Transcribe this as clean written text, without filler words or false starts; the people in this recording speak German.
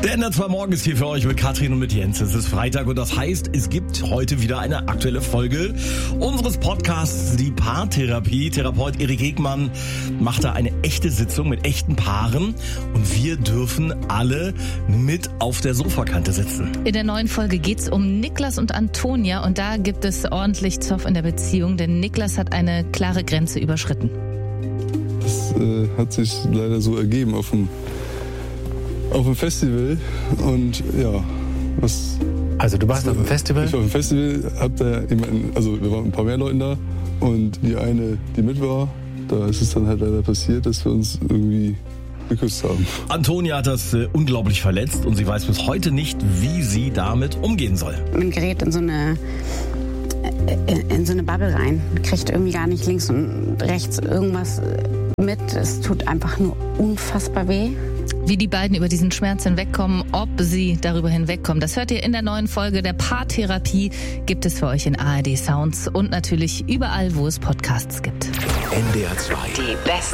Der NDR 2 Morgen ist hier für euch mit Katrin und mit Jens. Es ist Freitag und das heißt, es gibt heute wieder eine aktuelle Folge unseres Podcasts, die Paartherapie. Therapeut Erik Hegmann macht da eine echte Sitzung mit echten Paaren und wir dürfen alle mit auf der Sofakante sitzen. In der neuen Folge geht's um Niklas und Antonia und da gibt es ordentlich Zoff in der Beziehung, denn Niklas hat eine klare Grenze überschritten. Das hat sich leider so ergeben auf dem Festival und ja, was... Also du warst auf dem Festival? Ich war auf dem Festival, hab da jemanden, also wir waren ein paar mehr Leuten da und die eine, die mit war, da ist es dann halt leider passiert, dass wir uns irgendwie geküsst haben. Antonia hat das unglaublich verletzt und sie weiß bis heute nicht, wie sie damit umgehen soll. Man gerät in so eine Bubble rein, kriegt irgendwie gar nicht links und rechts irgendwas mit. Es tut einfach nur unfassbar weh. Wie die beiden über diesen Schmerz hinwegkommen, ob sie darüber hinwegkommen, das hört ihr in der neuen Folge der Paartherapie. Gibt es für euch in ARD Sounds und natürlich überall, wo es Podcasts gibt. NDR 2. Die besten